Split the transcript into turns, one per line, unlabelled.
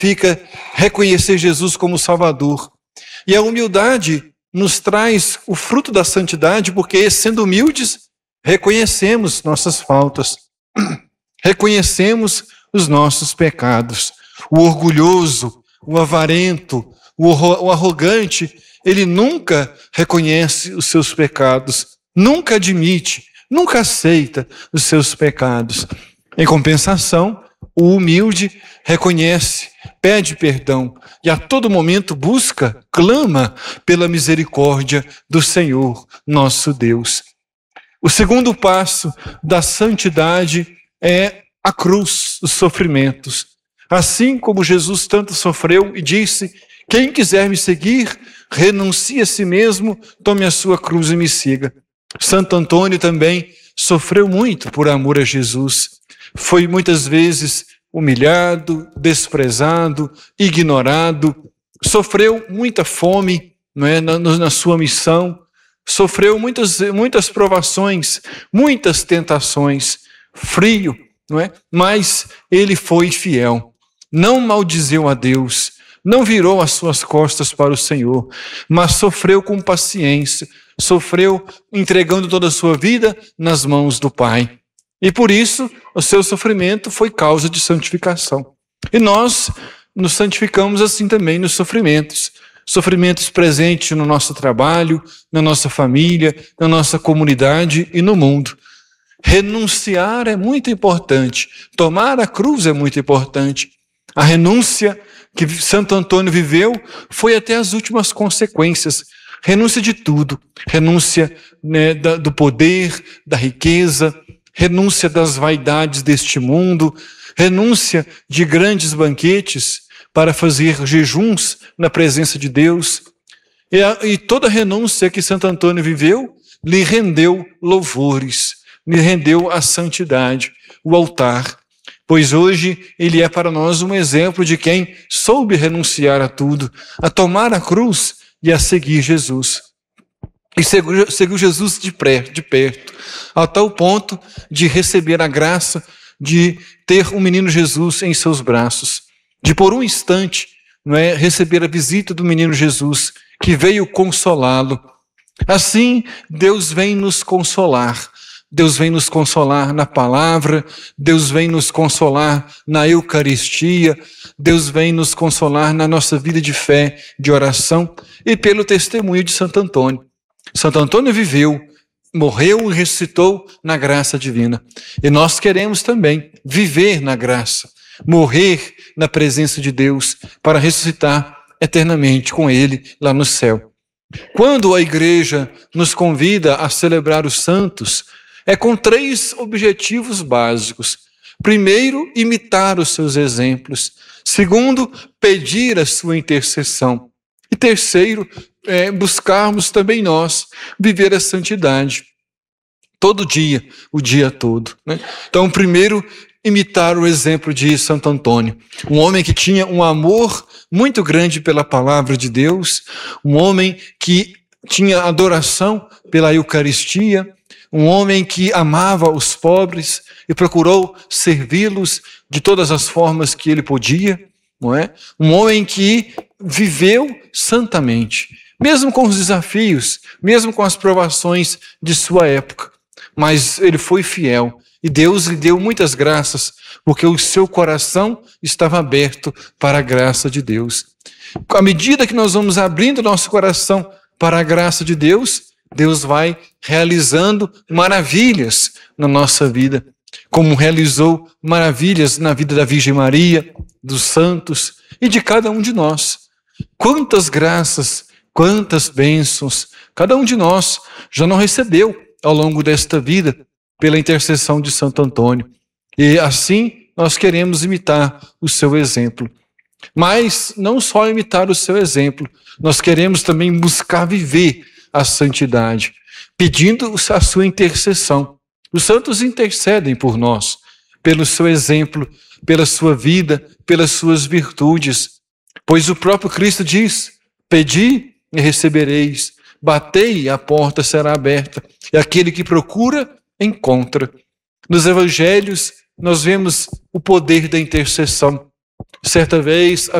fica reconhecer Jesus como Salvador. E a humildade nos traz o fruto da santidade, porque sendo humildes, reconhecemos nossas faltas, reconhecemos os nossos pecados. O orgulhoso, o avarento, o arrogante, ele nunca reconhece os seus pecados, nunca admite, nunca aceita os seus pecados. Em compensação, o humilde reconhece, pede perdão e a todo momento busca, clama pela misericórdia do Senhor, nosso Deus. O segundo passo da santidade é a cruz, os sofrimentos. Assim como Jesus tanto sofreu e disse: quem quiser me seguir, renuncie a si mesmo, tome a sua cruz e me siga. Santo Antônio também sofreu muito por amor a Jesus. Foi muitas vezes humilhado, desprezado, ignorado, sofreu muita fome, não é, na sua missão, sofreu muitas provações, muitas tentações, frio, não é? Mas ele foi fiel, não maldizeu a Deus, não virou as suas costas para o Senhor, mas sofreu com paciência, sofreu entregando toda a sua vida nas mãos do Pai. E por isso, o seu sofrimento foi causa de santificação. E nós nos santificamos assim também nos sofrimentos. Sofrimentos presentes no nosso trabalho, na nossa família, na nossa comunidade e no mundo. Renunciar é muito importante. Tomar a cruz é muito importante. A renúncia que Santo Antônio viveu foi até as últimas consequências. Renúncia de tudo. Renúncia, né, do poder, da riqueza, renúncia das vaidades deste mundo, renúncia de grandes banquetes para fazer jejuns na presença de Deus. E toda renúncia que Santo Antônio viveu lhe rendeu louvores, lhe rendeu a santidade, o altar. Pois hoje ele é para nós um exemplo de quem soube renunciar a tudo, a tomar a cruz e a seguir Jesus. E seguiu Jesus de perto, a tal ponto de receber a graça de ter um menino Jesus em seus braços, de por um instante, não é, receber a visita do menino Jesus, que veio consolá-lo. Assim, Deus vem nos consolar. Deus vem nos consolar na palavra, Deus vem nos consolar na Eucaristia, Deus vem nos consolar na nossa vida de fé, de oração e pelo testemunho de Santo Antônio. Santo Antônio viveu, morreu e ressuscitou na graça divina. E nós queremos também viver na graça, morrer na presença de Deus para ressuscitar eternamente com Ele lá no céu. Quando a igreja nos convida a celebrar os santos, é com 3 objetivos básicos. Primeiro, imitar os seus exemplos. Segundo, pedir a sua intercessão. E terceiro, buscarmos também nós viver a santidade. Todo dia, o dia todo, né? Então, primeiro, imitar o exemplo de Santo Antônio. Um homem que tinha um amor muito grande pela palavra de Deus. Um homem que tinha adoração pela Eucaristia. Um homem que amava os pobres e procurou servi-los de todas as formas que ele podia, não é? Um homem que viveu santamente, mesmo com os desafios, mesmo com as provações de sua época. Mas ele foi fiel e Deus lhe deu muitas graças, porque o seu coração estava aberto para a graça de Deus. À medida que nós vamos abrindo nosso coração para a graça de Deus, Deus vai realizando maravilhas na nossa vida, como realizou maravilhas na vida da Virgem Maria, dos santos e de cada um de nós. Quantas graças, quantas bênçãos cada um de nós já não recebeu ao longo desta vida pela intercessão de Santo Antônio. E assim nós queremos imitar o seu exemplo. Mas não só imitar o seu exemplo, nós queremos também buscar viver a santidade, pedindo a sua intercessão. Os santos intercedem por nós, pelo seu exemplo, pela sua vida, pelas suas virtudes. Pois o próprio Cristo diz: pedi e recebereis, batei e a porta será aberta, e aquele que procura, encontra. Nos evangelhos nós vemos o poder da intercessão. Certa vez